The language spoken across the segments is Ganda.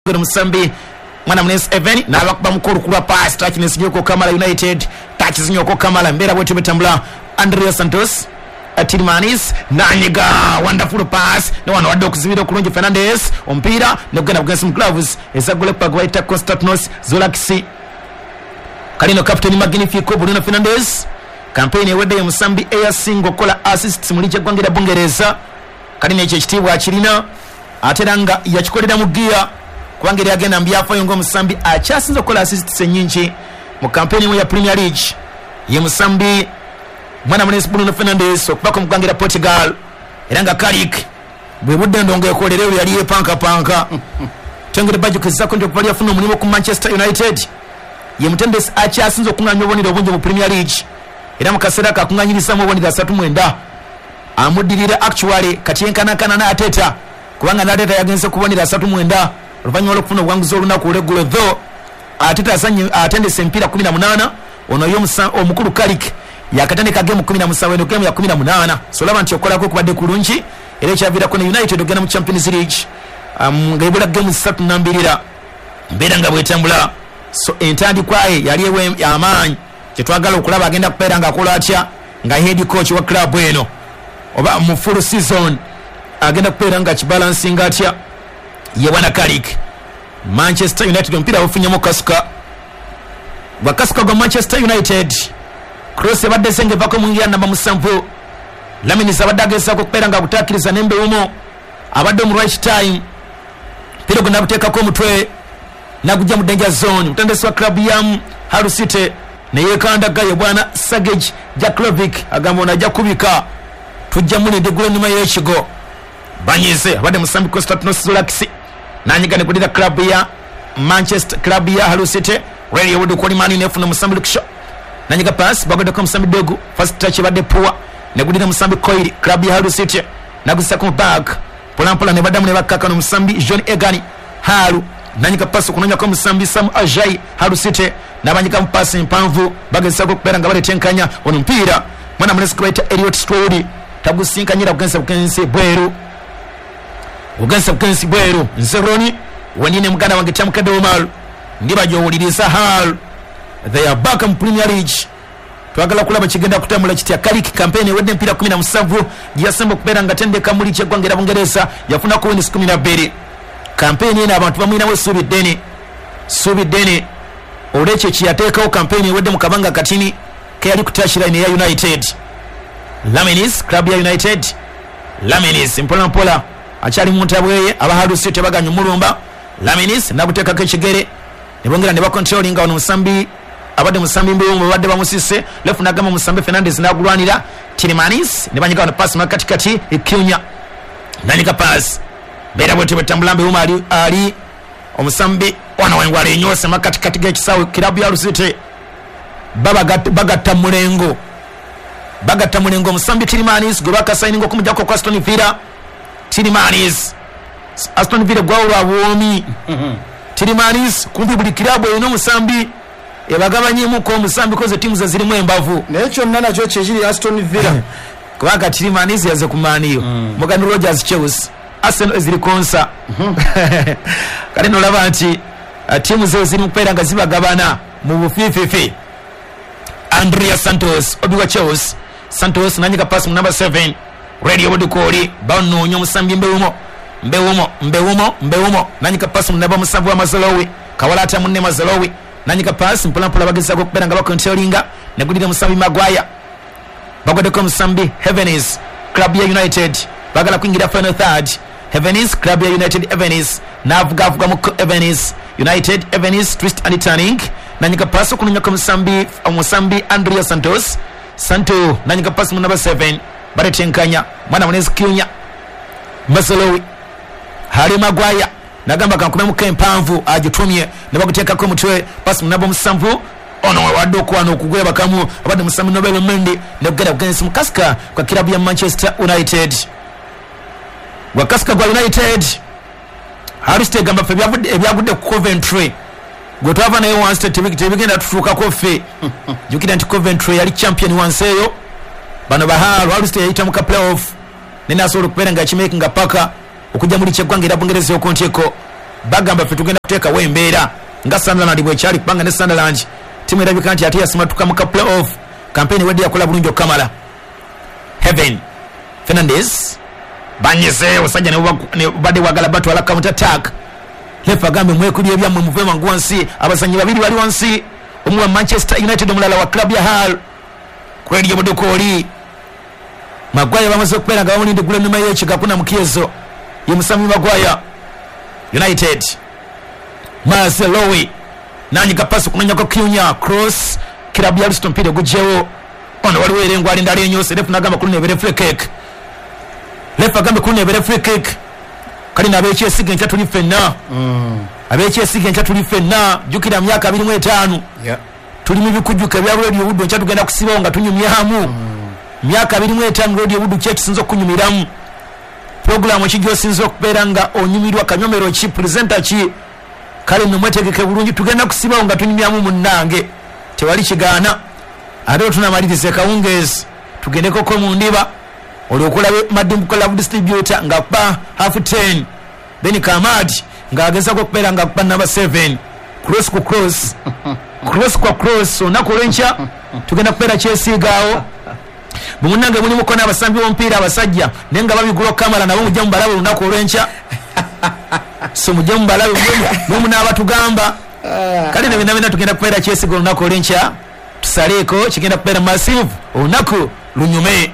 Musambi mwana Mnes Even na abakuba mukuru kulwa pass touch nesinyoko Kamala United touch zinyoko Kamala mbera bwetu betambula Andrea Santos Tilmanis nanyiga wonderful pass no one wadde okuzibira kulungi Fernandez ompira nogenda against gloves esagole pagwaita Constantinos Zolakisi kalino captain Magnifico Bruno Fernandez campaign ewedde ya Musambi eya single kola assists mulije gwangira Bungereza kalino ekyo kitibwa akirina ateranga yakikolera mu gear kubangeri agenda mbyafa yongo Musambi achasinza kola assists nyingi mu campaign ya Premier League ye Musambi mwana Mnes Bruno Fernandez okubako mugwangira Portugal eranga Karik bwe budde ndongo ekolere yali epanka tengere bajuke zako ndio kuvalia funo mulimo ku Manchester United ye Mutendesi achasinza okunganya obonero obungi mu Premier League era mukasera ka kunganyirisa mu obonero 3 amudirira actually kati yenkana na Ateta kubanga na Ateta yagenze kubonera 3 ruvanywa lokufuna obwanguzi olunaku olweggulo tho Ateta asanye atendese mpira 18 ono yo omukulu Karik yakatandika game 17 eno game ya 18 solaba nti okolako kubadde kulungi era kyavira ko United ogenda mu Champions League ngaibula game 32 mbera nga bwetambula so entandi kwaye yali ewe yamanyi kyetwagala okulaba agenda kupera nga akola atya nga head coach wa club eno oba mu full season agenda kupera nga kibalancing atya ye bwana Karik Manchester United mpira ofunyamo kasuka bakasuka go Manchester United cross badde senge bako mungia namba musanvu Lamini sabadagesa ko kupera nga kutakiriza nembe umo abadde mu right time piro gonna buteka ko mutwe na kujja mu danger zone Mutendesi wa club ya Hull City ne yekanda gaye bwana Sergej Jaklovic agamba na jakubika tujja muli ndigule nyuma y'ekigo banyeze abadde Musambi Constantinos Zolakisi nanyigane kudira club ya Manchester club ya Hull City really would call man in efuna Musambi Luksho nanyiga pass bagode ko Musambi Dogu first touch badde poa ne kudira Musambi Koiri club ya Hull City nagusa ko back polampola ne badamu ne bakaka no Musambi John Egani Halu nanyika pass kunonya ko Musambi Sam Ajay Hull City nabanyika mpass impanvu bagesa ko kupera nga bale tenkanya ono mpira mwana Mnes Creator Elliot Stroud tagusinkanyira kugenza bweru ugansa bukensi bweru nzeroni wanine muganda wange tamukade omal ndiba jowuliriza Hal they are back in Premier League twagala kulaba kigenda kutambula kitya Karik campaign wedde mpira 17 giyasemba kupera nga tende kamuli kye gwangera Bungereza yafuna ko wins 12 campaign ina abantu bamwina we subi deni oleche kiyateekawo campaign wedde mukabanga katini ke yali kutashira ine ya United Laminis club ya United Laminis mpola achali muntabweye aba Hull City baganya mulumba Laminis nabuteka kechigere nibongera ne ba controlling ono Musambi abadde Musambi mbeyo badde bamusise lefu nagama Musambi Fernandez nagulwanira Tilmanis nibanyika na pass makatikati ikyunya nanika pass bera bote betambulambe umali ali omusambi wana wangwale nyose makatikati gekisawe club ya Hull City bagata mulengo Musambi Tilmanis gobaka signing okumujako kwa Aston Villa Tilmanis Aston Villa gwawula awomi Tilmanis kumpi buli club eno Musambi ebagabanyemu ko Musambi koze timu za zirimu embavu necho nana cyo chejiri Aston Villa kubanga Tilmanis yaze kumaniyo Morgan Rogers Chelsea Arsenal eziri konsa kale no labanti timu zo ziri mpera nga zibagabana mu bufififi Andrea Santos obiwa Chelsea Santos nanyika pass mu number 7 Radio Bodukoli bano nyo Musambi mbewumo nanyika pass mu naba Musambi wa Mazalowi kawalata munne Mazalowi nanyika pass mpola bagisa ko kupera nga bakontrolinga negudira Musambi Maguire bagode ko Musambi Heavens club ya United bagala kwingira final third Heavens club ya United Heavens navuga mu Heavens United Heavens twist and turning nanyika pass kununya ko Musambi Andrea Santos nanyika pass mu naba 7 bare tenkanya mwana Mnes Kyunya Mazalowi Harry Maguire nagamba kankome mu kempanvu agitumye nebaguteka ko mutwe pass munabo Musambu ono wadoko ano kugwe bakamu abadde Musambi Nobel Mendy negera against mukaska kwa kilabu ya Manchester United wakaska kwa United Hariste gamba fe byagudde ku Coventry gotava naye once tebigenda tufuka ko fe jukida nti Coventry yali champion once eyo bano bahalo Hariste yayita mu playoff nina solo kupera nga chimeki nga paka okujja muri kyegwangira Bungereza okonteko bagamba ffe tugenda kuteekawo embeera nga Sunderland bwekyali kubanga ne Sunderland timu erabika nti ate yasimatuka mu play-off campaign wedde yakola bulungi okukamala. Heaven Fernandez banyeze osajja ne badde wagala batwala counter attack. Lefa agambe mwekuli ebyammwe muve mangu wansi, abazanyi babiri bali wansi, omu wa Manchester United omulala wa club ya Hull kweli obudukoli Maguire bamaze okubeera nga bamulinde gula ennyuma y'ekiga kuna mukyezo ye Musami Maguire United. Marcelowi nanyiga pasi kunanyako Kyunya cross club ya Liston Pide gujewo ono waliwo erengo ali ndali enyose lefu nagamba kulina ebere free kick. Lefu agambe kulina ebere free kick kali na abekyesiga nkya tuli ffenna abekyesiga nkya tuli ffenna jukira myaka 25 tuli mu bikujjuka ebya Radio Wood nkya tugenda kusibawo nga tunyumyamu myaka 25 Radio Wood kye tusinza okunyumiramu program ekijjo sinza okubeera nga onyumirwa kanyomero ki presenter ki kale no mwetegeke bulungi tugenda kusibawo nga tunyumyamu munnange tewali kigaana ate tunamalirize kawungezi tugendeko ko mu ndiba olukulabe Madimbu Club distributor nga kuba half 10 then Kamadi nga ageza ko kubeera nga kuba number 7 cross ku cross cross kwa cross onako lencha tugenda kubeera kyesiigaawo bumunange mulimu kona abasambi b'omupiira abasajja nenga babigulo kamala nabo mujja mubalabe lunako olwencha so mujja mubalabe mumu n'abatugamba kale ne bina tugenda kubeera kyesiga lunako olwencha tusaleeko kigenda kubeera massive onako lunyume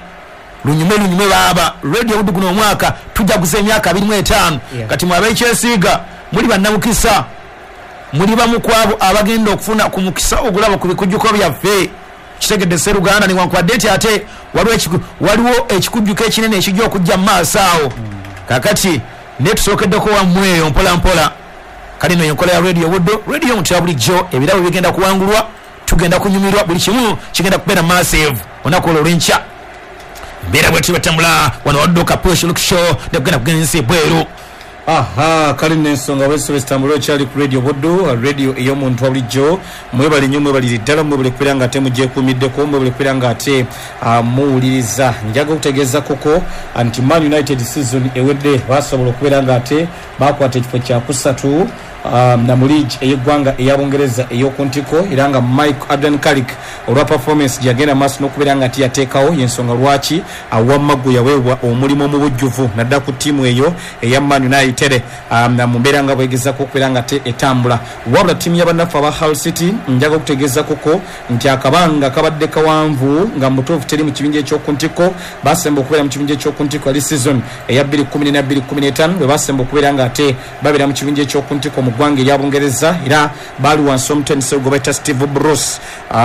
baba Radio Wood guno omwaka tujja kuza emyaka 25 kati mwabe kyesiga muli bannamukisa muli bamukwabo abagenda okufuna ku mukisa ogulaba ku bikujjuko byaffe kitegedde Seruganda ni wankwadde nti ate waliwo ekikujjuko ekinene ekijja okujja mu maaso awo kakati ne tusookeddeko wammweyo mpola kali no enkola ya Radio Wood radio mutya bulijjo ebirabo bigenda kuwangulwa tugenda kunyumirwa buli kimu kigenda kubeera massive onako olwencha mbera bwe tubatambula wano waddoka push look show ne kugenda kugenzi bweru kali n'ensonga wese westambula kyali ku Radio Wood radio ey'omuntu wabulijjo mwebali nnyo mwebali ddala mwebali kubeera nga ate mugyekuumiddeko mwebali kubeera nga ate muwuliriza njaga okutegeeza koko anti Man United season ewedde basobola okubeera nga ate bakwata ekifo kya kusatu na mu league ey'eggwanga ey'Abongereza ey'okuntiko era nga Mike Adrian Carrick olwa performance gyagenda maaso n'okubeera nga ate yateekawo yensonga lwaki awamaggu yaweebwa omulimu mu bujjuvu nadda ku ttiimu eyo eya Man United mu mbeera nga bwegezako okubeera nga ate etambula wabula ttiimu y'abannaffe aba Hull City njaga okutegeeza koko nti akabanga kabadde kawanvu nga mutuufu teri mu kibinja ekyokuntiko basemba okubeera mu kibinja ekyokuntiko ali season eya 2014-2015 bwe basemba okubeera nga ate babeera mu kibinja ekyokuntiko mu ggwanga ery'Abongereza era baali wansi omutenesi gwe bayita Steve Bruce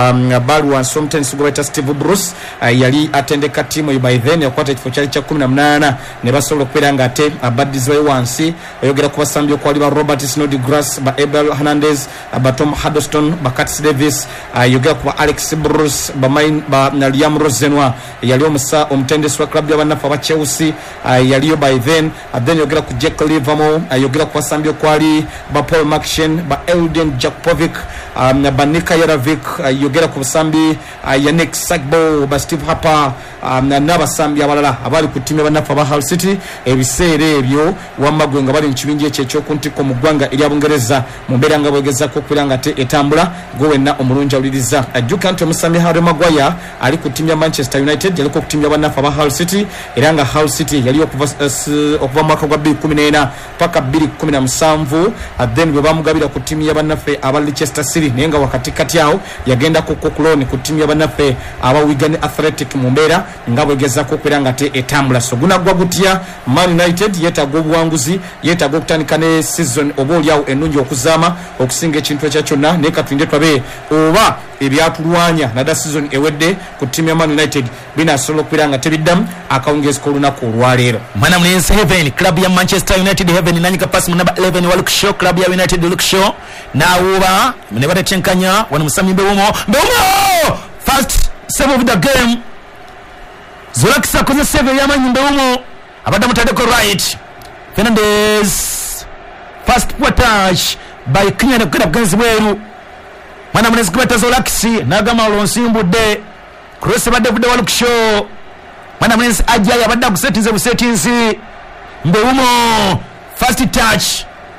yali atendeka ttiimu eyo by then yakwata ekifo kyali kya 18 ne basobola okubeera nga ate abaddizibayo wansi oyogera ku basambi okwali ba Robert Snodgrass ba Abel Hernandez ba Tom Huddleston ba Curtis Davis yogera ku ba Alex Bruce ba Liam Rosenwa yali omutendesi wa club y'abannaffe aba Chelsea yaliyo by then yogera ku Jack Livermore yogera ku basambi okwali ba Paul Makshen ba Elden Jakovic ba Nika Yarovic yogera ku basambi Yannick Sagbo ba Steve Harper n'abasambi abalala abali ku ttiimu y'abannaffe aba Hull City ebiseera ebyo wamagwe nga bali mu kibinja ekyo ekyokuntiko mu ggwanga ery'Abongereza mu mbeera nga bwegezako okubeera nga te etambula gwe wenna omulungi awuliriza ajjuka nti omusambi Harry Maguire ali ku ttiimu ya Manchester United yaliko ku ttiimu y'abannaffe aba Hull City era nga Hull City yali okuva mwaka gwa 2014 paka 2017 then bwe bamugabira ku ttiimu y'abannaffe aba Leicester City naye nga wakatikati awo yagenda ku kuloni ku ttiimu y'abannaffe aba Wigan Athletic mu mbeera nga bwegezako okubeera nga te etambula so gunaggwa gutya Man United yeetaaga obuwanguzi yeetaaga okutandika ne season oba oliawo ennungi okuzaama okusinga ekintu ekya kyonna naye katulinde twabe oba ebyatulwanya nadda season ewedde ku ttiimu ya Man United binasobola okubeera nga tebiddamu akawungezi k'olunaku olwaleero mwana munensi Heaven club ya Manchester United Heaven nanyika pasi mu number 11 wa Luke Shaw club ya United Luke Shaw n'awuuba ne batetenkanya wano musami Mbeumo first save of the game Zolakisa koze save yamanyi Mbeumo abadde mutaddeko right Fernandez first touch by Kenya ne kugenda kugenzi bweru mwana munensi kubata Zolakisi n'agamba olonsimbudde cross badde budde wa Luke Shaw mwana munensi ajja abadde akusetinze busetinzi Mbeumo first touch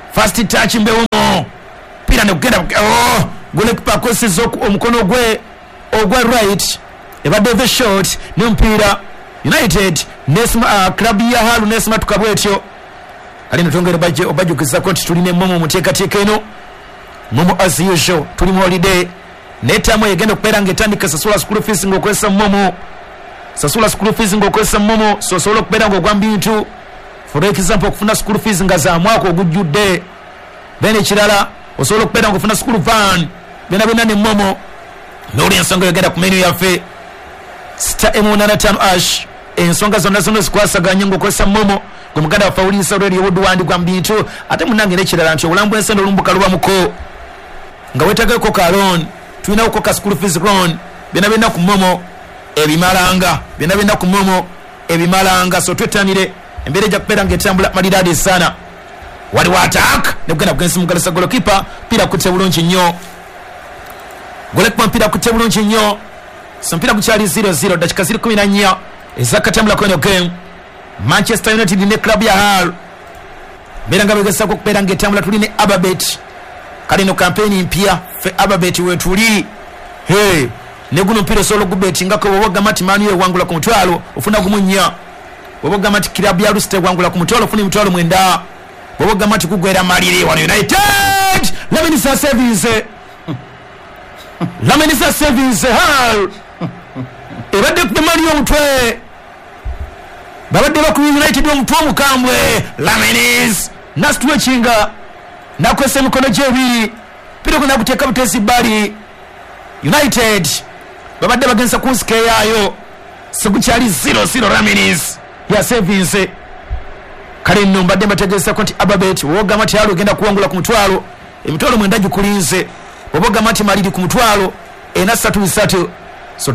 first touch mbewumo pira nekugenda goalkeeper akoseza omukono gwe ogwa right ebadde the shot n'omupiira United club ya Halu nesima tukabwetyo alina tongere obajukizako nti tuline momo omuteekateeka eno momo as usual tuli mu holiday netamu egenda okubeera ngaetandika sasula school fees ng'okozesa momo sasula school fees ng'okozesa momo sosobola okubeera ng'ogwa bintu for example okufuna school fees nga za mwaka ogujjudde then ekirala osobola okubeera ng'ofuna school van byonna ne momo n'oli ensonga yogenda ku menu yaffe star M85 ensonga zonna zikwasaganya ng'okozesa momo gwe muganda waffe awuliriza olweri obuddwandi gwa bintu ate munange n'ekirala nti obulambu ensendo olumbuka lubamuko nga weetageko ka loan tulinawo ka school fees loan byonna ku momo ebimalanga so twettanire embeera ejja kubeera ng'etambula maliraadi sana waliwo attack nekugenda kugenzi mugalesa golokipa mpira kutte bulungi nnyo golekipa mpira kutte bulungi nnyo so mpira gukyali 0-0 dakika 14 ezakatambula kweno game Manchester United ne club ya Hull beera nga begesako okubeera ng'etambula tuli ne Ababet kale no kampeni mpya fe Ababet wetuli ne guno mpira osobola okubetingako bw'obagamba nti Manu ewangula ku mutwalo ofuna gumu nnya bw'obagamba nti club ya Lusite ewangula ku mutwalo ofuna emitwalo 9 bw'obagamba nti kugwera malire wano United Lamenisa savings Hull ebadde ku mali y'omutwe babadde bakubi United omutwe omukambwe Lamenis nasitwechinga nakwesa emikono gyebiri pira kuna kuteeka butesi bali United babadde bagenza kunsika eyaayo segukyali 0-0 Lamenis ya savings kale nno mbadde mbategeezako nti Ababet wogamba nti Halu egenda kuwangula ku mutwalo emitwalo 9 gikulinze wogamba nti maliri ku mutwalo 4-3 so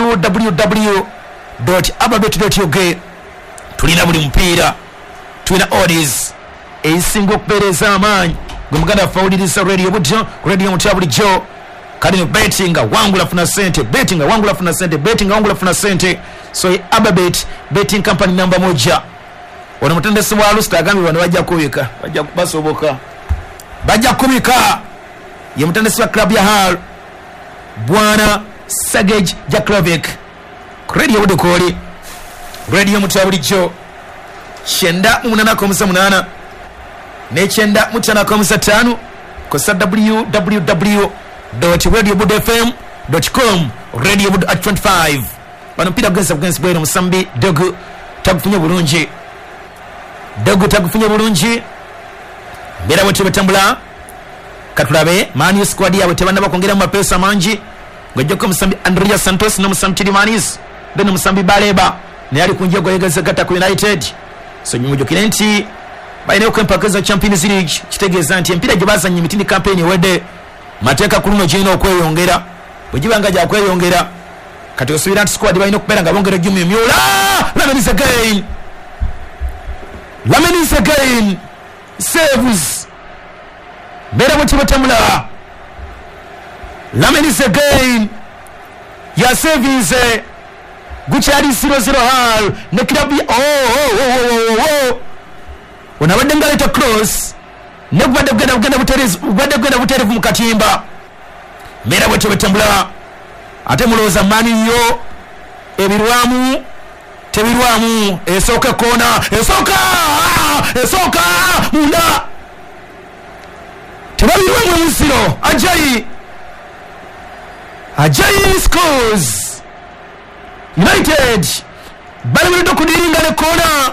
www.ababet.ug tulina buli mupiira tulina odds ezisinga okubeereza amaanyi gwe muganda waffe awuliriza radio budyo radio mutya bulijjo kale no betting wangula funa sente so Ababet betting company number 1 ono mutendesi wa Lusite agambye bano bajja kubika bajja kubika ye mutendesi wa club ya Hull bwana Sergej Jaklovic radio budokoli radio mutabulijjo 9:8 ne 9:5 kosa www.radiobudfm.com radio bud at 25 bano mpira kugenza bweno musambi dogu takufunye bulungi mbera bwe tubetambula katulabe mani squad yawe tebanda bakongera mu pesa manji ngajoko musambi Andrea Santos no musambi Chilimanis then musambi Baleba ne yali kunje goyegeza gata ku United so nyumujokire nti bayine okwempakaza Champions League kitegeeza nti empira gye bazanye mitini campaign wedde mateeka kuluno gyina okweyongera bwe gibanga gya kweyongera kati osubira nti squad bayine okubeera nga bongera gyumi emyula Lamenis again saves bera bwe tibetambula Lamenis again ya savings gukyali 0-0 Hull ne club unabadde ngaleta cross ne gubadde gugenda buterevu mu katimba bera bwe tibetambula ate mulowooza mani yo tebirwamu esooka kona esooka munda tebabirwamu omusiro Ajayi scores United balibulidde okudiringa ne kona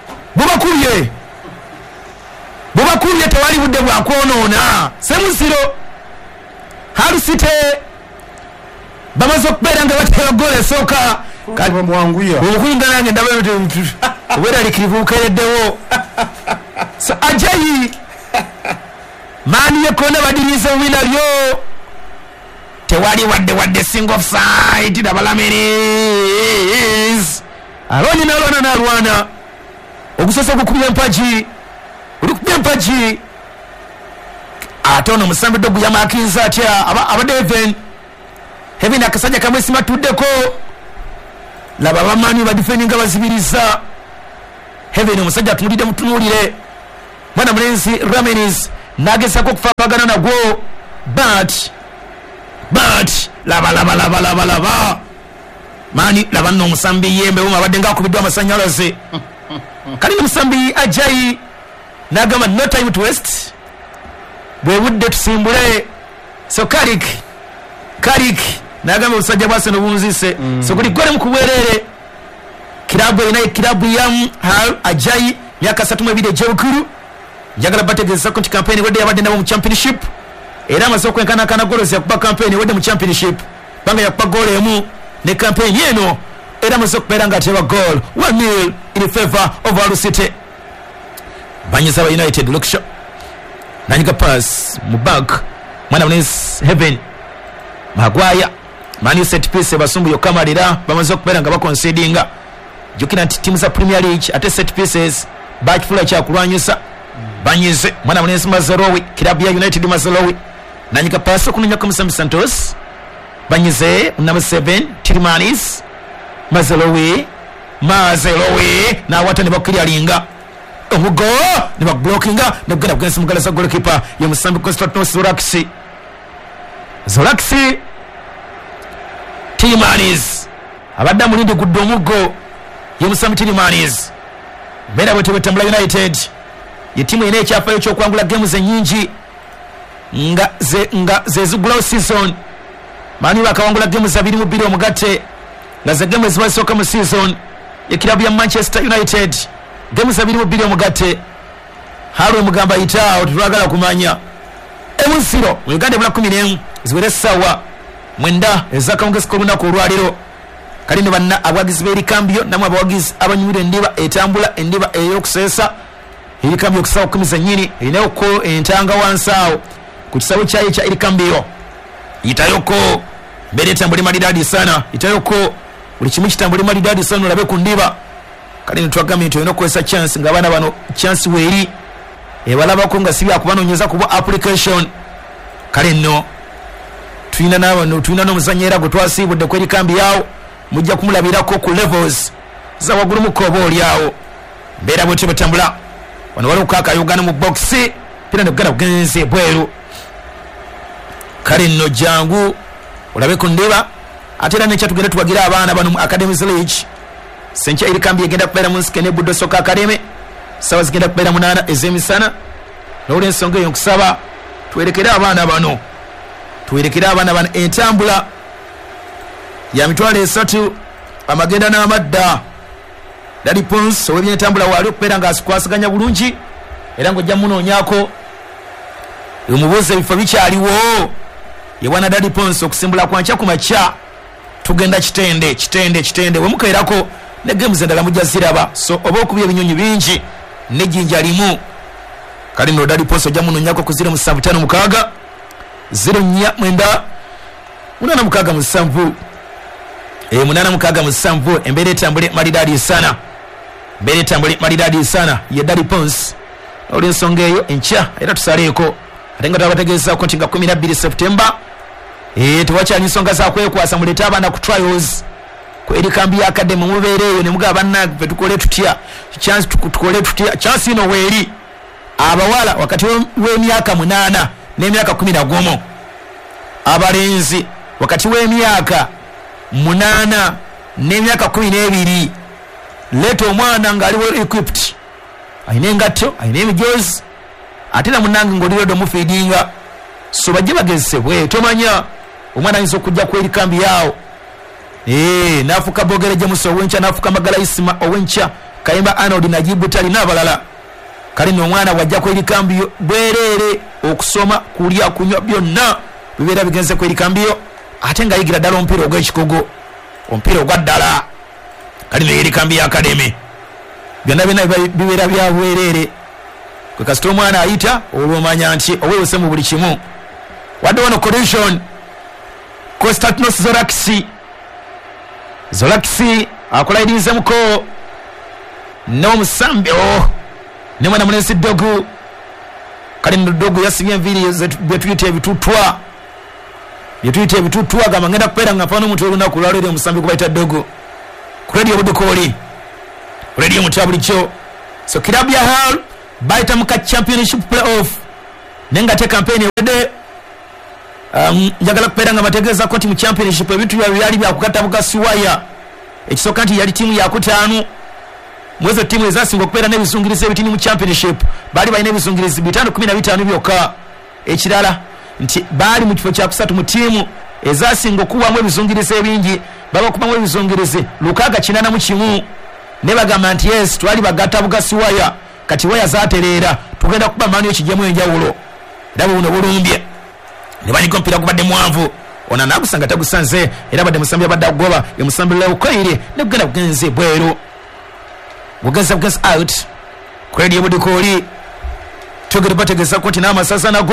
bubakulye tewali budde bwakwonoona semusiro Hull City bamaze okubeera nga batera goal esooka okuyinga nange ndaba obeera likiribuukereddewo so Ajayi maani yekona badiriza wina lyo tewali wadde single offside Lamenis alonye nalwana ogusosa okukubya empagi ate ono musambi dogu yamakinza atya abadde Heaven akasajja kamwe simatuddeko laba bamani badifeninga bazibiriza Heaven omusajja atunulidde mutunulire mwana mulenzi Ramenis nagezako okufabagana nagwo but laba mani laba nno omusambi yembe abadde ngaakubiddwa amasanyalaze kali omusambi Ajayi nagamba no time to waste bwe budde tusimbule so Karik nagamba obusajja bwase nobunzise so kuli gole mukubwerere kilabu inaye kilabu ya Ajayi myaka 32 ejewukulu njagala bategeza konti campaign wedde yabadde nabo mu championship era amaze okwenkana goals ya kuba campaign wedde mu championship banga ya kuba goal emu ne campaign yeno era amaze okubera nga ateba goal 1-0 in favor of Hull City. Banyisa United Lukshaw nanyiga pass mu back mwana mulenzi Heaven Magwaya Man set piece basumbu yokamalira bamaze okubera nga bakonsidinga jukina timu za Premier League ate set pieces bakifula kya kulwanyisa banyize mwana mulenzi Mazalowi kilabu ya United Mazalowi nanyiga pass okunya kwa Musambi Santos banyize number 7 Tilmanis Mazalowi na wata ne bakirialinga omugo ne bablockinga ne bugala bwensi mugala za goalkeeper ya Musambi Constantino Zolaxi Tilmanis abadda mulindi guddo omugo ya Musambi Tilmanis bera bwe Tambula United ye timu ine ekyafayo ky'okwangula games ennyingi nga zezigulawo season mani bakawangula games 2-2 omugatte nga ze games zibasooka mu season ye kilabu ya Manchester United games 2-2 omugatte halo mugamba itao tulagala kumanya emusiro Uganda bula 11 ziwere sawa mwenda ezakaongeza ko lunaku olwaliro kalino banna abagizi b'eri kambyo namwe abagizi abanyumire ndiba etambula endiba eyokusesa eri kambyo okusawo kumiza nyini inayo ko entanga wansao ku kisawo kyayi kya eri kambyo itayoko mbere tambuli malidadi sana itayoko buli kimu kitambuli malidadi sana olabe ku ndiba kalino twagambye nti enokwesa chance nga bana bano chance weeri ebalabako nga sibi akubanonyeza kuba application kalino tulina n'omuzanyera gwe twasibudde kweri kambi yawo mujja kumulabirako ku levels za waggulu mu kkoba olyawo mbeera bwetyo betambula wano waliwo kakayugana mu boxi pira ne bugana bugenze bweru kale nno jangu olabe ku ndiba ate era nekyatugenda tuwagira abaana bano mu Academies League senkya eri kambi egenda kubeera mu Nsike ne Buddo Soccer Academy sawa zigenda kubeera 8 ez'emisana n'olw'ensonga eyo nkusaba twerekere abaana bano entambula ya mitwalo 3 amagenda n'amadda Daddy Pons ow'ebyentambula wali okubeera nga asikwasaganya bulungi era ng'ojja munoonyako omubuuza ebifo bikyaliwo yewana Daddy Pons okusimbula kwankya ku makya tugenda kitende we mukairako ne games endala mujja ziraba so oba okubya ebinyonyi bingi nejjinja limu kali no Daddy Pons ojja munoonyako ku 0756 049 867 867 embeera etambule malidadi sana ye Daddy Pons olw'ensonga eyo enkya era tusaleeko ate nga twabategeezako nti nga 12 September tewakyali nsonga zakwekwasa mulete abaana ku trials kweri kambi ya Academy mubeere eyo ne mugaba bannange tukole tutya chance ino weeri abawala wakati w'emyaka 8 n'emyaka 11 abalenzi wakati w'emyaka 8 n'emyaka 12 leta omwana ng'aliwo equipped ayina engatto ayina emijozi ate na munnange ng'olirodo mufeedinga so bajje bagezesebwe tomanya omwana ayinza okujja kweri kambi yaawo n'afuka Bogere James Owenkya n'afuka Magala Isima Owenkya Kayemba Arnold Najibu Tali n'abalala kale n'omwana wajja kweri kambi bwereere okusoma kulya kunywa byonna bibeera bigenze kweri kambiyo ate nga yigira ddala omupiira ogw'ekikogo omupiira ogwa ddala kale n'eri kambi ya Academy byonna bibeera bya bwereere kwe kasita omwana ayita olw'omanya nti oweewuse mu buli kimu wadde wano collision Constantino Zolaxi akolayirizemuko n'omusambi ne mwana mulenzi Dogu kale no Dogu yasibye enviiri byetuyita ebituttwa gamba ngenda kubeera nga mpaana omuntu olunaku lwalweri omusambi gubayita Dogu ku radio Budukoli radio mutabuli kyo so kilabu ya Hull baita muka championship playoff nenga te campaign ewede njagala kupera nga bategeeza ko ti mu championship ebintu byali byakukatabuka siwaya ekisoka nti yali tiimu yakutaano mwezo tiimu ezasinga okubeera n'ebizungirizi ebitini mu championship baali balina ebizungirizi 515 byokka ekirala nti baali mu kifo kyakusatu mu tiimu ezasinga okuwamu ebizungirizi ebingi babakubamu ebizungirizi 681 ne bagamba nti yes twali bagatabuka siwaya kati waya zaatereera tugenda kuba maani ekijemu enjawulo era buno bulumbye ne banyika omupiira gubadde mwanvu ona nagusanga tagusanze era badde musambi abadde agoba emusambi leukoire ne kugenda kugenze bweru bugenza out kwedi ebudikoli tugere bategeza ko tina amasasa nago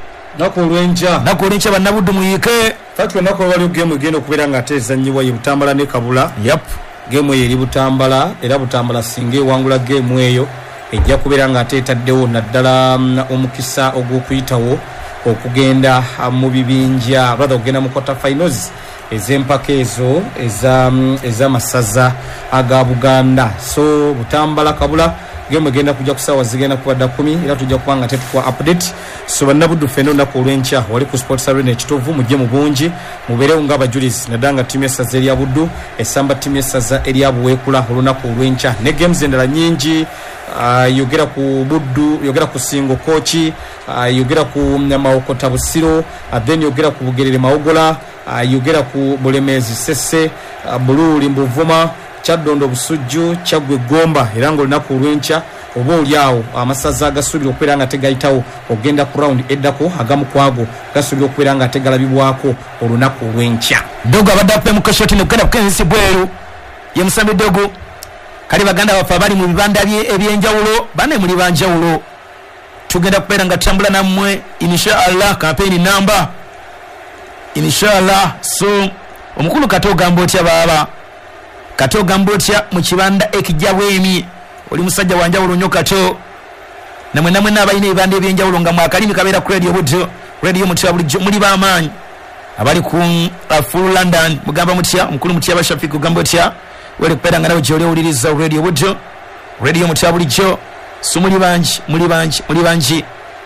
nakolwencha bannabuddu muyike fatwe nako wali game geno kubera nga tezanyiwa ye Butambala ne Kabula yep game eri Butambala era Butambala singe wangula game eyo ejja kubera nga tetaddewo naddala omukisa ogwokuyitawo okugenda mu bibinja rather ogenda mu quarter finals ezempaka ezo eza masaza aga Buganda so Butambala Kabula game egenda kujja kusawa zigenda kubadda 10 era tujja kubanga tetukwa update so bannabuddu feno ndako olwencha wali ku sports arena ekitovu mujje mu bungi muberewo nga abajulizi nadanga timu essaza eri abuddu esamba timu essaza eri abuweekula olunaku olwencha ne games endala nyingi yogera ku buddu yogera ku singo kochi yogera ku Maokota Busiro then yogera ku Bugerere Maogola yogera ku Bulemezi Sese Bululi Mbuvuma Chaddondo Busujju Chagwe Gomba era ngo lunaku olwencha oba olyawo amasaza agasubira okubeera nga tegayitawo ogenda ku round eddako agamu kwago gasubira okubeera nga tegalabibwako olunaku olwencha dogo abadde akupe mu kashoti nekugenda kukensi bweru ye musambi dogo kali baganda bafa bali mu bibanda ebyenjawulo bane muli banjawulo tugenda kubeera nga tutambula nammwe inshallah campaign number inshallah so omukulu katogamba otya baba katogamba otya mu kibanda ekijja bwemi oli musajja wanjawulo nnyo kato namwe n'abalina ebibanda ebyenjawulo nga mwakalimi kabeera ku radio buddo radio mutya bulijjo muli b'amaanyi abali ku full London mugamba mutya omukulu mutya Bashafiki kugamba otya wali kupera nga nawe gyoli owuliriza radio buddo radio mutya bulijjo so muli bangi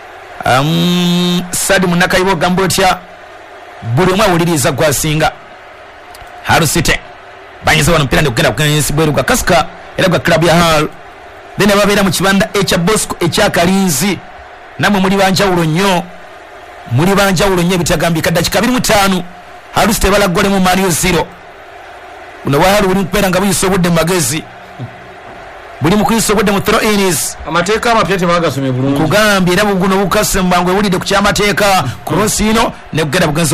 sadi munakayibo gamba otya buli omwe awuliriza gwasinga harusite banyiza wano mpira ndikugenda kugenzi bweru gwa kasika era gwa club ya hal then ababeera mu kibanda ekya Bosco ekyakalinzi namwe muli banjawulo nnyo ebitagambika dakika 25 harusite balagole mu Mario 0 uno wahali buli mpera nga buyisa obudde mu magezi buli mu kuyisa obudde mu throw ins amateeka amapya tebagasomye bulungi kugambye era buguno bukase mbangwe wulidde ku kyamateeka cross ino ne kugenda bugenzi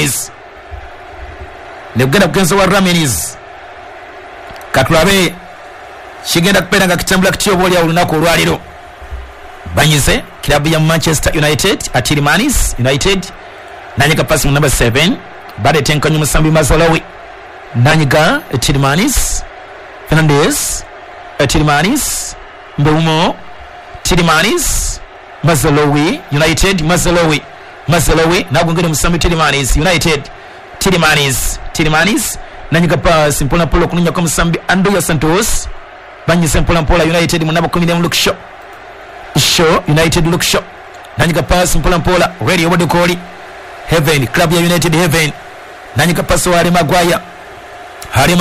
wa Ramenis katulabe kigenda kubeera nga kitambula kityo bwoli olunaku olwaliro banyize kilabu ya Manchester United Atilimanis United nanyiga pasi mu number 7 bade tenkanyu musambi Mazalawi nanyiga Atilimanis Fernandez Atilimanis Mbeumo Atilimanis Mazalawi United Mazalawi nagongere musambi Atilimanis United Tilimanis nanyiga pasi mpola polo kununya kwa musambi Andrea Santos banyize mpola United munaba 10 Show United look show nanyiga pass mpola radio body call Heaven club ya United Heaven nanyiga pass wa Harry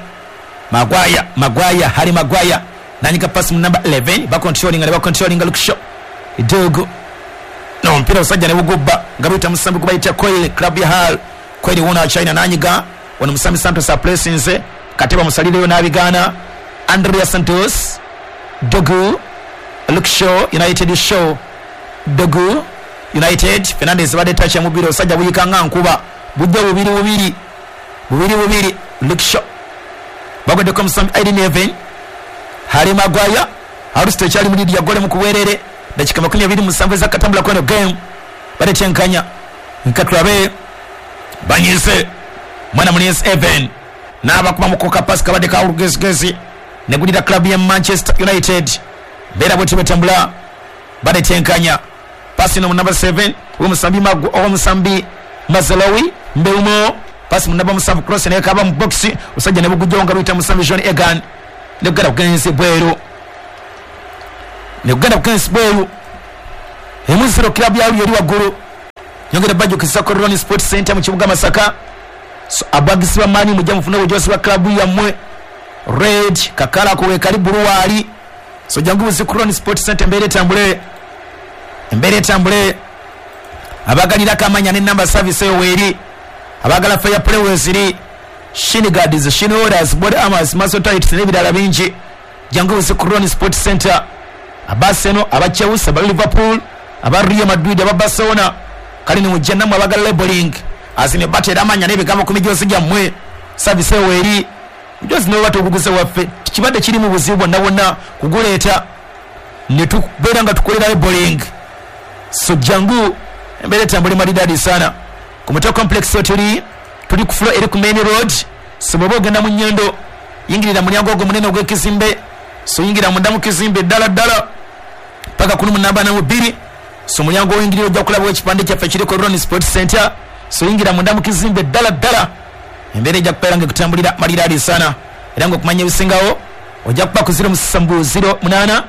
Maguire nanyiga pass number 11 ba controlling look show idogo no mpira usajja ne bugubba ngabita musambi kubayita Coil club ya Hal Coil wona China nanyiga wana musambi Santos a places kateba musalire yo nabigana Andrea Santos Dogo look show United show Dogo United Fernandez bade tacha mubiro sajja buyika nkuba bujja bubiri look show bagode kom some Aiden Even Harry Maguire Harusite chali mudidi ya gole mukuwerere dakika 27 musambe za katambula kono game bade chenkanya nkatwabe banyise mwana munyes Even naba kuba mukoka pass kabade ka urugezi negudira club ya Manchester United bera bwete betambula bade chenkanya pasi no number 7 umusambi Mazalawi Mbeumo pasi munaba musambi cross ne kaba mu box usajja ne bugujonga bita musambi John Egan ne bugara kugenze bwero ne Uganda Cranes bweru emuziro club ya yali waguru nyongera bajo kisako Ronnie Sports Center mu kibuga Masaka. So abagisi ba mani mujja mufuna ujosi wa club ya mwe red kakala ko karibu ruwali. So jangu zikuroni Sports Center mbere tambule abagalira kamanya ne number service yo weri abagala fire play weziri shini guards shini orders body armors muscle tight nebidala bingi jangu zikuroni Sports Center abaseno abacheusa aba Liverpool aba Real Madrid aba Barcelona kali ni mujja namwe abagala labeling azine batera amanya nebigamo kumijosi jamwe service yo weri just know watu kuguse waffe kibadde kiri mu buzibu ndabona kuguleeta ne tubeera nga tukolera bowling. So jangu mbere tambuli maridadi sana ku Muto complex tuli ku floor eri ku main road. So bobo genda mu Nnyendo yingirira mulyango ogwo munene ogw'ekizimbe. So yingira munda mu kizimbe dala paka kunu munamba na mubiri. So mulyango oyingirira ojja kulaba ekipande kyaffe kiri ku Ronnie Sports Center. So yingira munda mu kizimbe dala embere ejja kubeera nga kutambulira maridadi sana era nga okumanya ebisingawo ojja kuba ku 008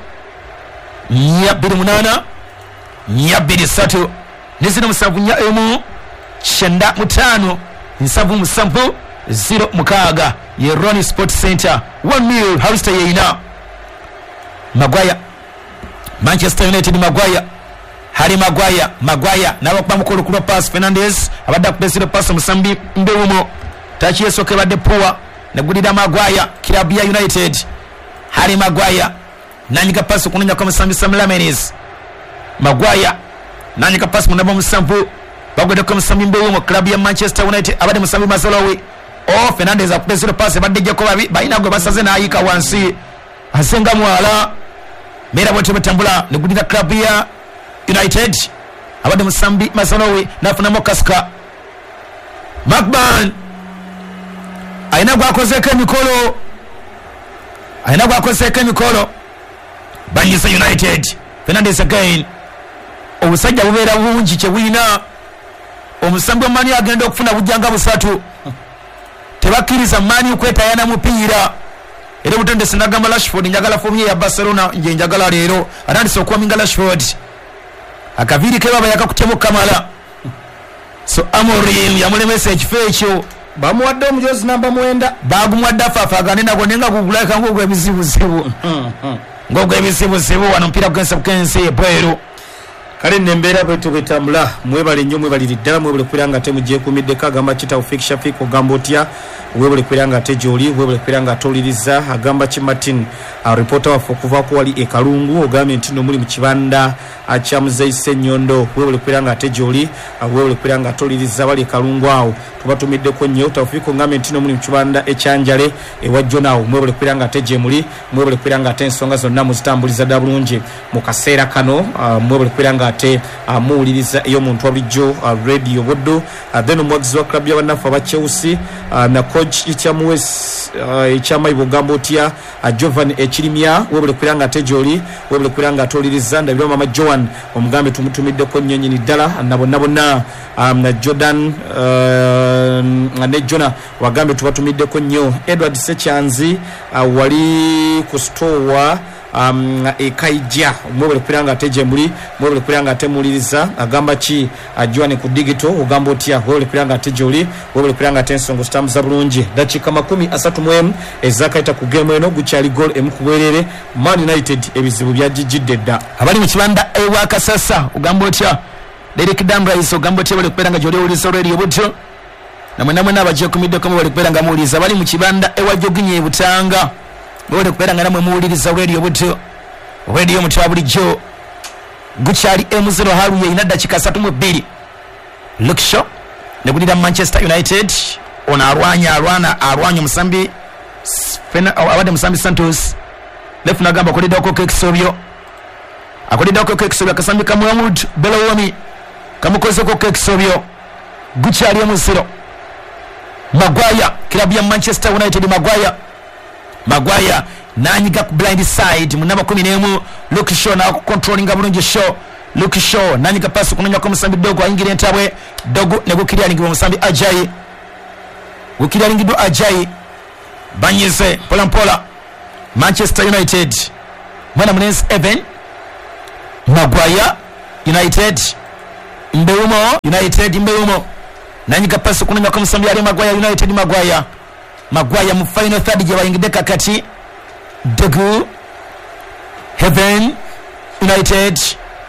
28 23 ne 07 95 75 0 ye Ronnie Sports Center 1 mil Harvester yeina Maguire Manchester United Harry Maguire nawe kwa mukolo kuba pass Fernandes abadda kupesira pass musambi mbewumo tachi yesoke badde poa nagulira Maguire club ya United. Harry Maguire nanyika pass kunonya kwa musambi Sam Lamenis Maguire nanyika pass munaba musambu bagwede kwa musambi mbewumo club ya Manchester United abadde musambi Masolowe Fernandes akupesira pass badde jeko babi bayina gwe basaze na ayika wansi asenga mwala mera bote betambula nagulira club ya United abadde musambi Masolowe nafuna mokaska Macban aina gwakozeka emikolo Banyisa United. Fernandes again obusajja bubeera bungi kyewina omusambi wa Mani agenda okufuna bujjanga busatu tebakkiriza Mani okwetayana mupiira era butonde sinagamba Rashford njagala fomu ya Barcelona nje njagala leero atandise okuwaminga Rashford akaviri ke baba yakakutemu Kamala. So Amorim yamulemesa ekifo ekyo bamuwadde omujozi namba 9 bagumwadde afafa aganena gonenga kugulaka ngogwe ebizibuzibu wano mpira kukensa bweru kale nembeera bwetu betambula mwebale nnyo mwebaliri ddala mwebale kwera nga temugyeekumiddeko agamba kitawo fikshafik ogamba otya webale kwera nga tejoli webale kwera nga atoliriza agamba Kimatin reporter waffe okuvaako wali ekalungu ogambye nti no muli mu kibanda kya Muzeise Nnyondo webale kwera nga tejoli webale kwera nga atoliriza bali ekalungu awo tubatumiddeko nnyo Tawfiko ngambye nti no muli mu kibanda ekyanjale ewajjo naawo mwebale kwera nga teje muli mwebale kwera nga ate ensonga zonna muzitambuliza dda bulungi mu kaseera kano mwebale kwera nga ate muwuliriza ey'omuntu wa bulijjo radio boddo then omwagizi wa club y'abannafu aba Chelsea na coach ekyamayibo ogamba otya Jovan Ekirimya webale kwera nga tejoli webale kwera nga atoliriza ndabirwa mama Joan omugambe tumutumiddeko nnyo nnyini ddala nabonna na Jordan ne Jona wagambe tubatumiddeko nnyo Edward Sechanzi wali ku store ekaija mwebale kwera nga teje muli mwebale kwera nga temuliriza agamba ki Joan ku digital ogamba otya webale kwera nga tejoli webale kwera nga tensongo stambuza bulungi dakika 30 ezakaita ku game eno gukyali goal emukubwerere Man United ebizibu byagijidde dda abali mu kibanda ewa Kasasa ogamba otya Derek Damrais ogamba otya webale kwera nga joli uliza radio butyo namwe n'abajja kumiddeko webale kwera nga muwuliriza bali mu kibanda ewa Joginye Butanga webale kwera nga namwe muwuliriza radio butyo radio mutwa bulijjo gukyali M0 haruye ina dakika 32 Luke Shaw negulira Manchester United ona arwanya musambi abadde musambi Santos lefuna gamba kolidoko keksobyo akasambi ka Mohamed Belawami kamukozeko keksobyo gukyali M0 Maguire klabu ya Manchester United Maguire nanyiga ku blind side munaba 11 Luke Shaw na controlling bulungi Shaw Luke Shaw nanyiga pass kunonya kwa musambi dogo ayingira entabwe dogo ne gukiryalingi musambi Ajayi gukiryalingido Ajayi Banyeze pola Manchester United mwana munensi Evan Maguire United Mbeumo United Mbeumo nanyika pasi kunanya kwa msambi ali Maguire United Maguire mu final third je bayingide kakati Dogu Heaven United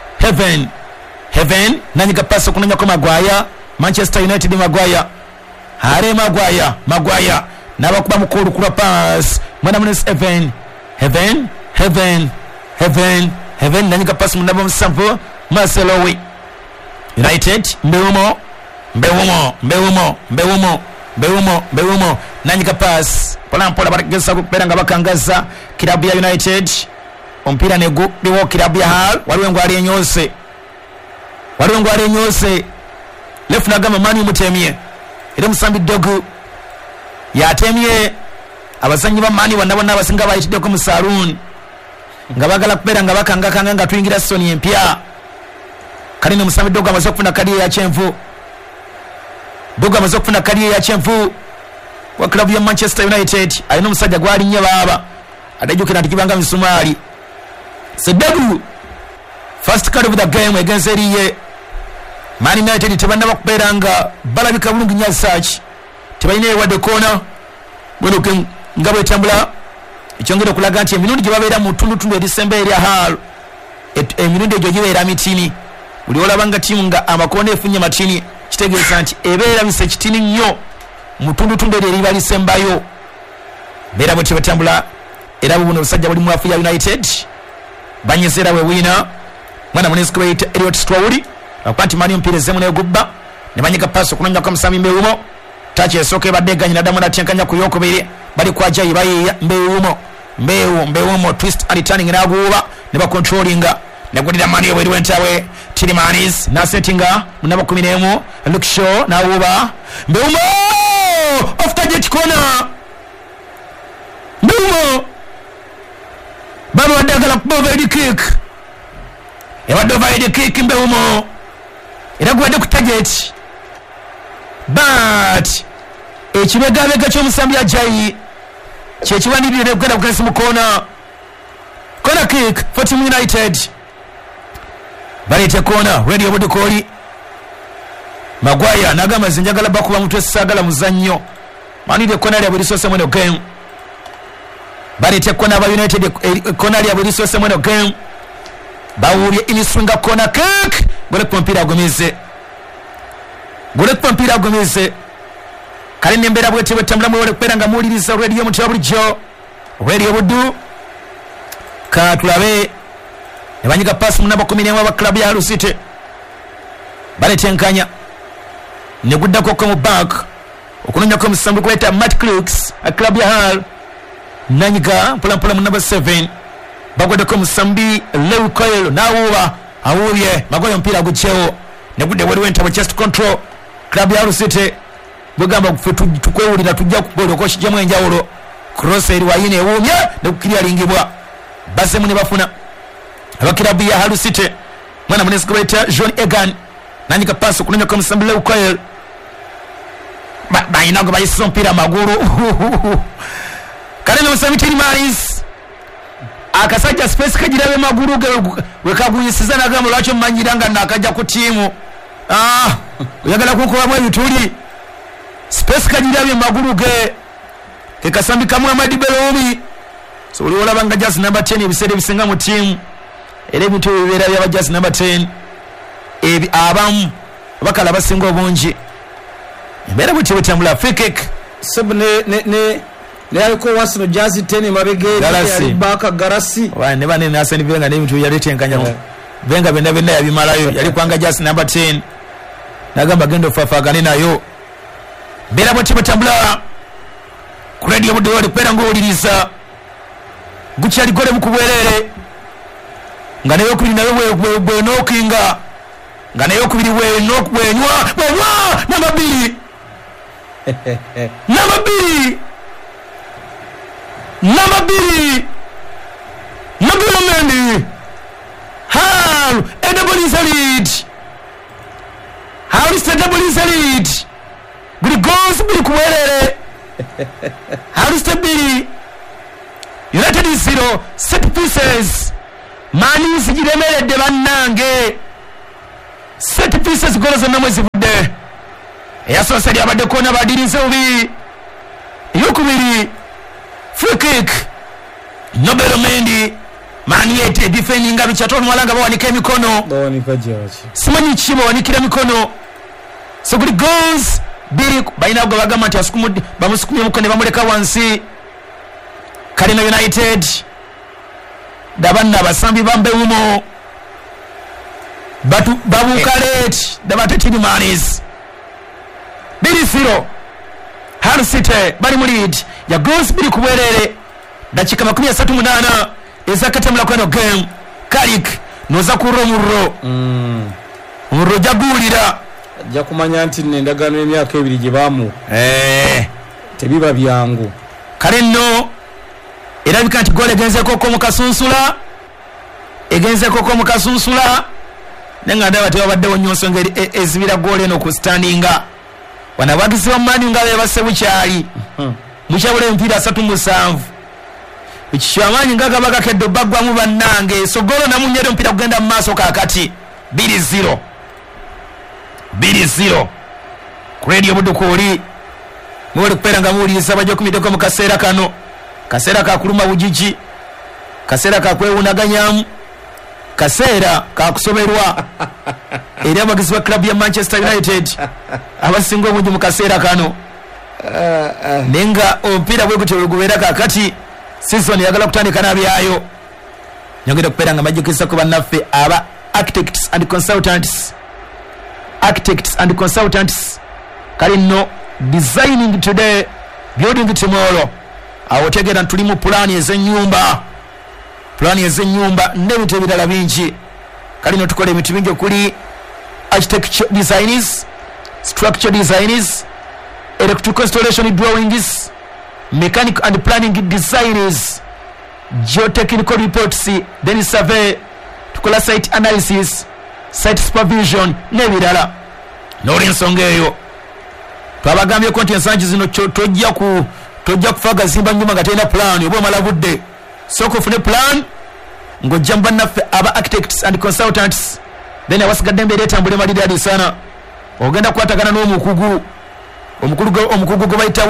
Heaven nanyika pasi kunanya kwa Maguire Manchester United Maguire Hare Maguire nabakuba mukuru kula pass mwana munes Heaven nanyika pasi munabo msampo Marcelo United Mbeumo nanyika pass pola baragesa kupera nga bakangaza kilabu ya United ompira negu biwo kilabu ya Hal waliwengo ali enyose lefu nagama mani mutemye ere musambi Dogu yatemye abazanyi ba mani wanabona abasinga bayitide ku musarun nga bagala kupera nga bakanga nga twingira soni empya kali ne musambi Dogu amaze kufuna kali ya chenfu kwa klabu ya Manchester United alina musajja gwali nnyo baba adajukira tikibanga misumali Sedogu first card of the game against Eriye Man United tebanda bakuberanga balabika bulungi nya search tebayine wadde kona bweruke ngabo etambula ikyongera okulaga nti emirundi gye babeera mu tundu edisemba eri Hal emirundi egyo gibeera mitini buli olabanga timu nga amakono efunye matini kitegeeza nti ebeera bise kitini nnyo mu tundu eri balisembayo beera bwe tebatambula era buno obusajja buli mu Afia United banyezera we wina mwana munesiko bayita Elliot Strawley akwati mani mpire zemu negubba ne banyika paso kunanya kwa Msami Mbeumo tachi esoke badeganya na damu natyankanya ku yokubiri bali kwa Jai bayiya Mbeumo twist and turning naguba ne ba controllinga ne gudira mani obwe wentawe Tilimanis na settinga munaba 11 Luke Shaw na uba Mbeumo off target corner Mbeumo baba wadagala kubova edi kick ewadova edi kick Mbeumo iragwade ku target but ekibegabega ky'omusambi Jai kyekiwanirire kugenda kukasi mu corner kick for Team United balete corner radio budukoli Maguire nagamba zinjagala bakuba mutwe sagala muzannyo manide corner ya bulisose mweno game balete corner ba United corner ya bulisose mweno game bawuye iliswinga corner kick gole pompira gomeze kale nembera bwete betambula mwole kuperanga muliriza radio mutabulijo radio budu ka tulabe nebanyika pass munaba 11 wa club ya Hull City baletenkanya negudda ko mu back okunonya ko musambu kweta Matt Crooks a club ya Hull nanyika pola munaba 7 bagwada ko musambi Lew Coyle nawuba awuye magoyo mpira gucheo negudde wali wenta wa chest control club ya Hull City bugamba tukwewulira tujja kubolo ko kijemu enjawulo cross eri wayine ewumye nekukirya lingibwa base mune bafuna abakilabu ya Hull City mwana munesiko beta John Egan nanyika pass kunonya ko musambi Lew Coyle bayinago bayisa mpira maguru kale no musambi Tilimanis akasajja space kajirabe maguru wekaguyisiza nagamba lwacho mmanyiranga nakaja ku timu uyagala kukola mwe bituli space kajirabe maguru ke kasambi kamwe Amadi so uli olaba nga just number 10 ebisere bisinga mu team era ebintu bibera bya just number 10 abamu bakala basinga obungi mbera buti butambula free kick ne aliko wasino jazi 10 mabege ya baka garasi wa ne bane na Arsene Wenger ne bintu yaletenkanya Wenger benda yabimalayo yali kwanga just number 10 nagamba gendo fafagane nayo mbera buti butambula ku radio budo wali kwera ngoliriza guchali gole mukubwerere nga nayo kuli nayo bwe nokinga nga nayo kubiri we nokwenywa nambabiri Mendi Hal double is a lead Hal is a double is a lead Guli goes buli kuwerere Hal is a bili United is 0 set pieces Mani zigiremeredde bannange set pieces goals zonna mwezivudde eyasoose lyabadde kona badirize obi yokubiri free kick Nobel Mendy Mani yete defending nga bikyatono mwalanga bawanika emikono simanyi kibo wanikira mikono so good goals biri baina go bagamba nti asukumudde bamusukumye mukono bamuleka wansi Kalina United dabanna basambi bambe umo batu babukalet dabateti manis biri zero Hull City bali mu lead ya goals biri kubwerere dakika 38 ezakatemula kweno game Kalik noza kuromuro muro jagulira jakumanya nti nendagano emyaka ebiri gye bamu tebiba byangu kale nno erabika nti gole egenze koko mu kasunsula nenga ndaba tebabaddewo nnyo nsonga ezibira gole eno ku standinga wanabagisi wa Mani nga bebase bukyali mukyabula emipiira 37 ekikyamaanyi nga gabagakedde baggwamu bannange so golo namunyere omupiira kugenda mu maaso kakati 2-0 ku radio Budukooli mwoli kupeera nga muwuliriza bajja kumiddeko mu kaseera kano kaseera kakuluma bujiji kaseera kakwewunaganyamu kaseera kakusoberwa eri abagizi ba club ya Manchester United abasinga obungi mu kaseera kano nenga omupiira bwe gutyo gubeera kakati season yagala kutandika nabyayo nyongera kupeera nga majjukisa ku bannaffe aba architects and consultants kali nno designing today building tomorrow awotegera ntulimu plani ez'ennyumba n'ebintu ebirala bingi kali nno tukola ebintu bingi okuli architecture designers, structure designers, electrical installation drawings, mechanical and planning designers, geotechnical reports, then survey, tukola site analysis, site supervision n'ebirala n'olw'ensonga eyo twabagambye ko nti ensangi zino tojja kufaga zimba nyuma nga talina plan oba omala budde sooka ofune plan ng'ojja mu bannaffe aba architects and consultants then awasigadde embeera etambula emaliraadi sana ogenda kukwatagana n'omukugu omukugu gwe bayita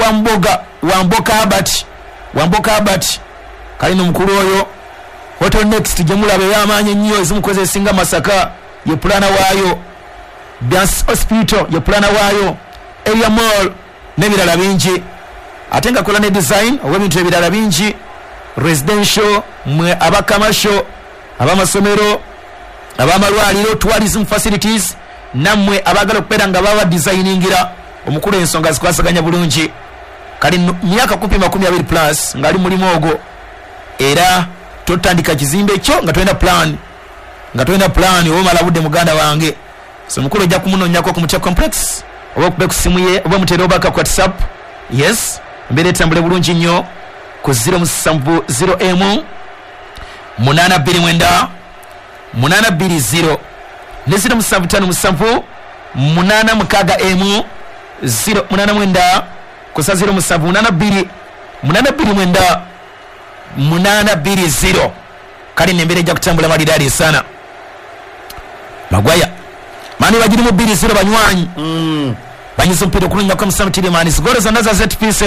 Wamboka Albert kalina omukulu oyo Hotel Next gye mulaba ey'amaanyi ennyo ezimukoze esinga Masaka ye plana waayo Bias Hospital ye plana waayo Area Mall n'ebirala bingi ate nga kola ne design ow'ebintu ebirala bingi residential mwe aba commercial abamasomero abamalwaliro tourism facilities nammwe abagala okubeera nga baba designingira omukulu ensonga zikwasaganya bulungi kali myaka 20 plus ngali mulimu ogwo era totandika kizimbe ekyo nga twenda plan omala budde muganda wange so mukulu ojja kumunonyako ku Mutya complex oba okube ku simu ye oba mutera obaka ku WhatsApp yes mbere tambule bulungi nnyo ku 070 829 820 ne 075 8 089 kusa 072 829 820 kali nembere ejja kutambula malidali sana Magwaya Mani bajiri mu 2-0 banywanyi banyiza mpira okulinnya kwa Musamutiri Mani zigoro zonna za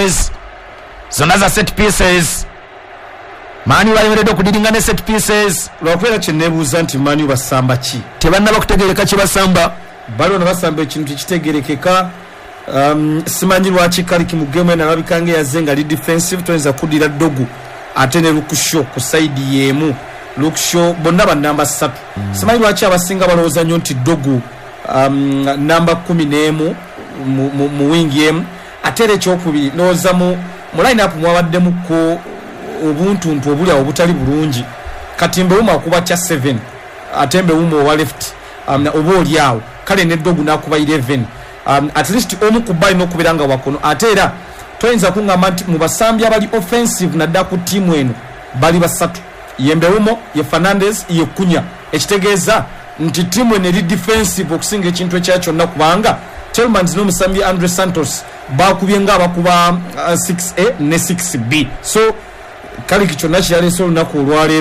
set pieces Mani balemeredde okudiringa ne set pieces lwakwera kyenebuuza nti Mani basamba ki tebanna bakutegereka kye basamba bali ono basamba ekintu kitegerekeka simanyi lwaki Kaliki mu game nalabika nga yaze nga li defensive toyinza kudira dogu ate ne lukusho ku side yemu lukusho bonna ba namba 3 simanyi lwaki abasinga balowooza nnyo nti dogu namba 11 mu wing yemu ate era ekyokubiri ndowooza mu line up mwabaddemu ko obuntuntu obuli awo butali bulungi kati mbewuma akuba kya 7 ate mbewuma owa left oba oli awo kale ne dogu nakuba 11 at least omu ku bali n'okubeera nga wakono ate era toyinza kungamba nti mu basambi abali offensive nadda ku tiimu eno bali basatu ye Mbeumo ye Fernandez ye Kunya ekitegeeza nti tiimu eno eri defensive okusinga ekintu ekya kyonna kubanga Tillmans n'omusambi Andre Santos bakubye nga abakuba 6A ne 6B so Kaliki kyonna kyeyaleese olunaku olwaleero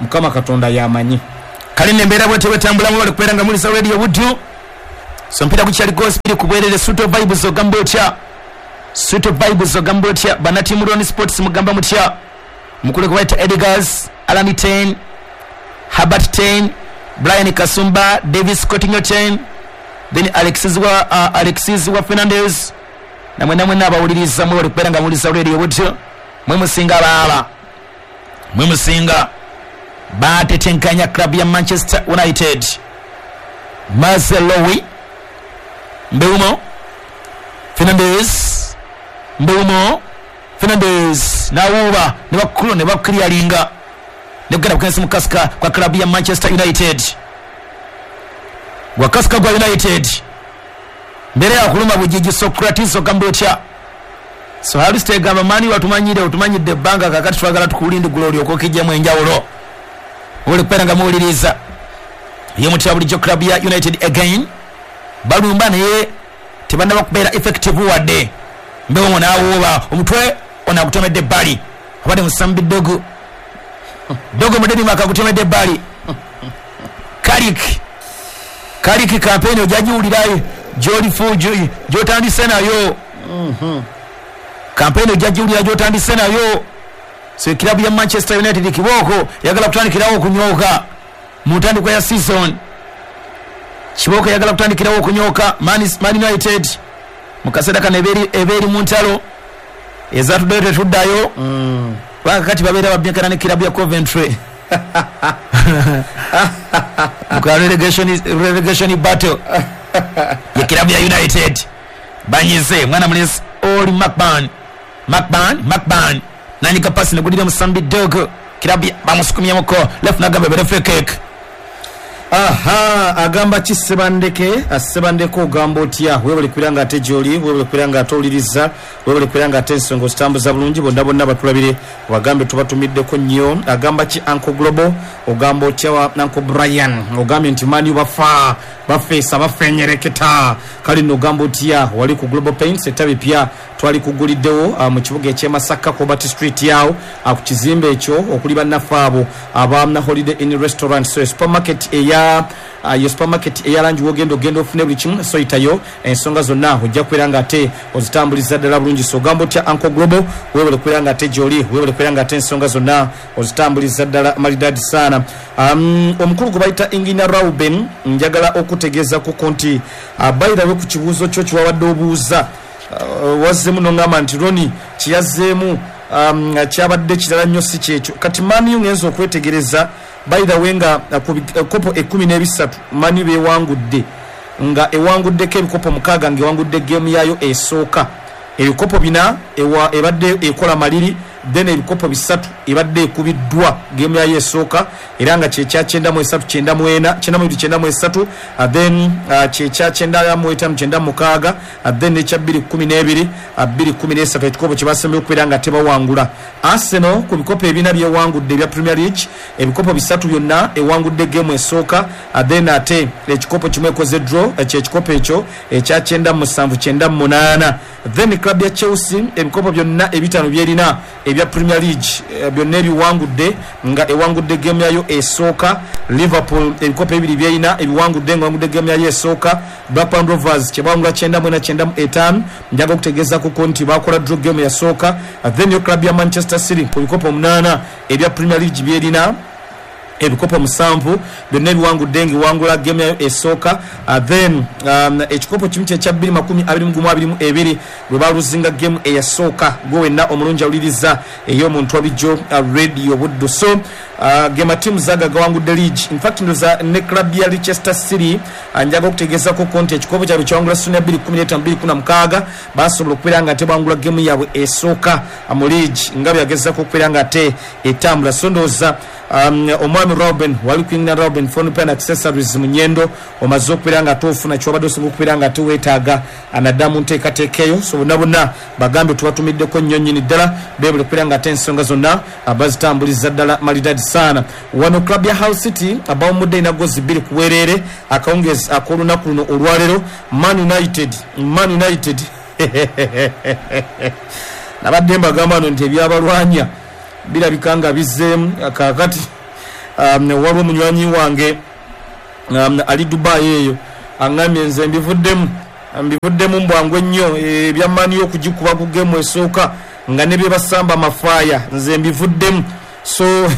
mukama katonda yamanyi kale nembeera bwete bwetambulamu bali kubeera mulisa radio buddu so mpita ku kyali gospel kubwerere Suto Vibes ogamba otya Suto Vibes ogamba otya banatimu Ron Sports mugamba mutya mukule kubaita Edgars Alani 10 Herbert 10 Brian Kasumba Davis Coutinho 10 then Alexis wa Fernandez na mwena abawuliriza mu bali kubeera mulisa radio buddu mwe musinga baba mwe musinga batetenkanya club ya Manchester United Marcel Lowy Mbeumo Fernandez Mbeumo Fernandez nawuba ne bakclearinga negera kukensi mukaska kwa club ya Manchester United wakaska kwa United mbere ya kuluma bujiji Socrates okambotya so haliste gamba mani watumanyide banga kakati twagala tukulindi glory okokijja mu enjawulo oli kuperanga muwuliriza ye mutya bulijjo club ya United again balumba naye tebanda bakubeera effective wadde mbewo nawuba omutwe onakutomedde bali abadde musambi dogo mudeni makakutomedde bali Karik campaign ojajiwulirayo jolifuju jotandise nayo campaign ojajiwulira jotandise nayo so club ya Manchester United kiboko yagala kutandikirawo okunyoka mu ntandikwa ya season kiboko yagala kutandikirawo okunyoka Man United mukaseera kano ebeeri mu ntalo ezatuddayo tetuddayo bakati babeera babyenkana ne club ya Coventry muka relegation battle ya club ya United banyize mwana mulesi Oli Macban nani kapasi negulira musambi dogo club bamusukumya muko left nagambe bere free kick agamba kisebandeke ogamba otya webale kwiranga ate joli webale kwiranga atoliriza webale kwiranga ate ensonga zitambuza bulungi bonna batulabire wagambe tubatumiddeko nnyo agamba ki Uncle Global ogamba otya wa Uncle Brian ogambe nti mani bafeesa bafenyereketa kali no ogamba otya wali ku Global Paints etabi pya twali kuguliddewo mu kibuga ekyemasaka Cobalt Street yawo ku kizimbe ekyo okuli bannaffe abo abamna Holiday Inn Restaurant so supermarket supermarket eyalangi wogenda ofune buli kimu so itayo ensonga zonna ojja kwiranga ate ozitambuliza ddala bulungi so gambo tya Uncle Global webale kwiranga ate joli webale kwiranga ate ensonga zonna ozitambuliza ddala maridadi sana omukulu gubayita Engineer Rauben njagala okutegeeza ku konti bayirawe ku kibuuzo kyo kiwawadde obuuza wazzemu nongamba nti Roni kiyazeemu kyabadde kirala nnyo si kyekyo kati mani ngenza okwetegereza bayira wenga kopo 13 mani bewangudde nga ewanguddeko ebikopo 6 ngewangudde game yayo esooka ebikopo 4 ebadde ekola maliri then ebikopo 3 ebadde ekubiddwa game yayo esooka era nga kyekya 9 then kyekya 9 then ekya 212 213 ekikopo kyebasembe okubeera nga tebawangula Arsenal ku bikopo ebina byewangudde ebya Premier League ebikopo 3 byonna ewangudde game esooka then ate ekikopo kimwe ekoze draw ekikopo ekyo ekya 9-7-9 then club ya Chelsea ebikopo byonna ebitano byerina ebya Premier League byonna ebiwangudde nga ewangudde game yayo esooka Liverpool ebikopo ebiri byerina ebiwangudde nga wangudde game yayo esooka Blackburn Rovers kyebawangula 9-5 njaga okutegeeza kuko nti bakola draw game yasooka then yo club ya Manchester City ku bikopo 8 ebya Premier League byerina ebikopo 7 byonna ebiwangudde ngiwangula game yayo esooka then ekikopo kimu kya 2022 bwe baluzinga game eyasooka gwe wenna omulungi awuliriza ey'omuntu wabijjo radio buddo so game team zaga gawangudde league in fact ndoza ne club ya Leicester City anjaga okutegeeza ko konti ekikopo kyabwe kyawangula suna 2017 basobola okubeera nga tebangula game yabwe esooka mu league nga byageza ko okubeera nga te etambula so ndowooza omwami Robin wali kwinga Robin phone pen accessories munyendo omaze okubeera nga tofuna kyobadde osinga okubeera nga tuweetaaga anadamu nteekateekeyo so bonna bagambe tubatumiddeko nnyo nnyini ddala bebule okubeera nga ate ensonga zonna abazitambuliza ddala malidadi sana wano club ya Hull City abawumudde inagozi 2 kuweerere akawungezi ak'olunaku luno olwaleero Man United nabadde mbagamba nti ebyabalwanya birabika nga bizzeemu kakati waliwo munywanyi wange ali Dubai eyo angambye nze mbivuddemu mbwangu ennyo ebyamani okugikuba ku game esooka nga ne bye basamba mafaya nze mbivuddemu so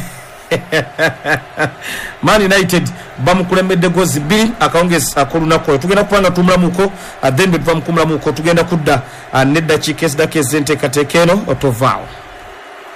Man United bamukulembedde gozi 2 akawongeza akolunako tugenda kupanga tumulamuko then bwe tuva mukumulamuko tugenda kudda neddakiika ezidako ezenteekateeka eno otovaawo